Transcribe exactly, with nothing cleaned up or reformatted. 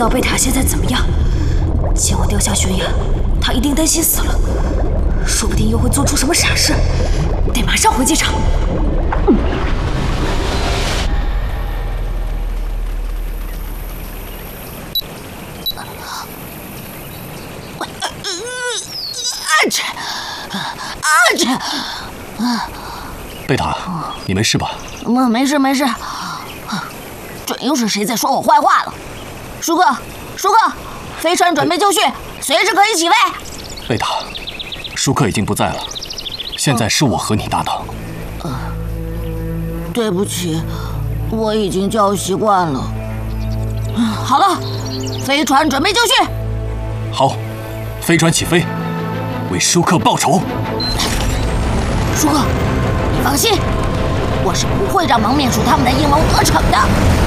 道贝塔现在怎么样。见我掉下悬崖，他一定担心死了，说不定又会做出什么傻事，得马上回机场。阿切，阿切，啊！ 贝塔，你没事吧？ 没没事没事。准又是谁在说我坏话了？舒克，舒克，飞船准备就绪，随时可以起飞。 贝塔，舒克已经不在了，现在是我和你搭档。 呃，对不起，我已经叫习惯了。好了，飞船准备就绪。 好，飞船起飞，为舒克报仇。 舒克，你放心，我是不会让蒙面鼠他们的阴谋得逞的。